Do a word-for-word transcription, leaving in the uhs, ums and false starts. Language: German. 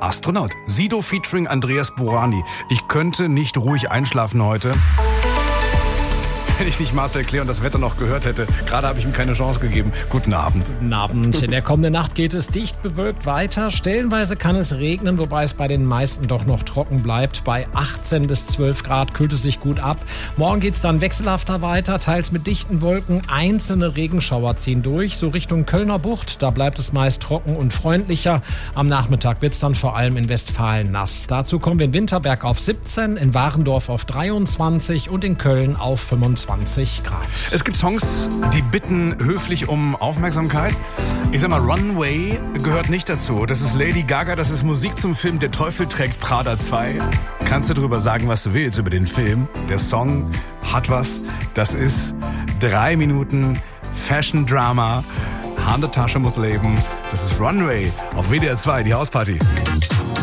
Astronaut. Sido featuring Andreas Burani. Ich könnte nicht ruhig einschlafen heute, wenn ich nicht Marcel Clair und das Wetter noch gehört hätte. Gerade habe ich ihm keine Chance gegeben. Guten Abend. Guten Abend. In der kommenden Nacht geht es dicht bewölkt weiter. Stellenweise kann es regnen, wobei es bei den meisten doch noch trocken bleibt. Bei achtzehn bis zwölf Grad kühlt es sich gut ab. Morgen geht es dann wechselhafter weiter, teils mit dichten Wolken. Einzelne Regenschauer ziehen durch, so Richtung Kölner Bucht. Da bleibt es meist trocken und freundlicher. Am Nachmittag wird es dann vor allem in Westfalen nass. Dazu kommen wir in Winterberg auf siebzehn, in Warendorf auf dreiundzwanzig und in Köln auf fünfundzwanzig Grad. Es gibt Songs, die bitten höflich um Aufmerksamkeit. Ich sag mal, Runway gehört nicht dazu. Das ist Lady Gaga, das ist Musik zum Film Der Teufel trägt Prada zwei. Kannst du drüber sagen, was du willst über den Film? Der Song hat was. Das ist drei Minuten Fashion Drama. Hand der Tasche muss leben. Das ist Runway auf W D R zwei, die Hausparty.